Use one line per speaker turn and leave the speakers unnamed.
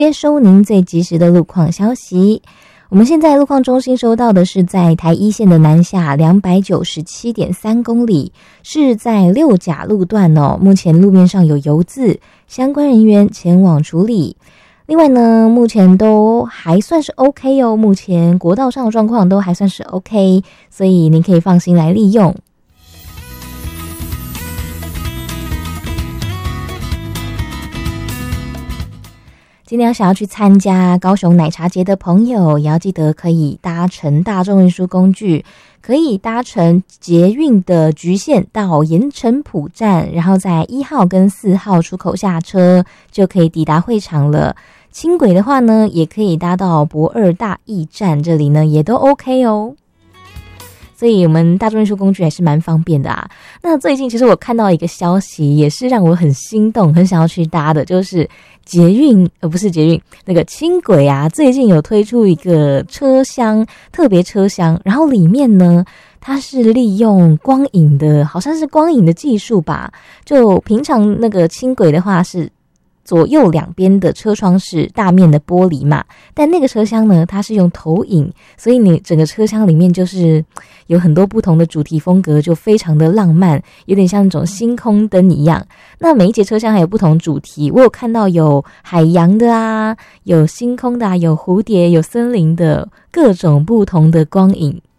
接收您最及时的路况消息。我们现在路况中心收到的是在台一线的南下 297.3 公里，是在六甲路段哦，目前路面上有油渍，相关人员前往处理。另外呢，目前都还算是 OK 哦，目前国道上的状况都还算是 OK， 所以您可以放心来利用。今天想要去参加高雄奶茶节的朋友，也要记得可以搭乘大众运输工具，可以搭乘捷运的橘线到盐埕埔站，然后在1号跟4号出口下车，就可以抵达会场了。轻轨的话呢，也可以搭到駁二大义站，这里呢也都 OK 哦。所以我们大众运输工具还是蛮方便的啊。那最近其实我看到一个消息，也是让我很心动，很想要去搭的，就是捷运不是捷运，那个轻轨啊，最近有推出一个车厢，特别车厢，然后里面呢，它是利用光影的，好像是光影的技术吧。就平常那个轻轨的话是左右两边的车窗是大面的玻璃嘛，但那个车厢呢，它是用投影，所以你整个车厢里面就是有很多不同的主题风格，就非常的浪漫，有点像那种星空灯一样。那每一节车厢还有不同主题，我有看到有海洋的啊，有星空的啊，有蝴蝶，有森林的，各种不同的光影。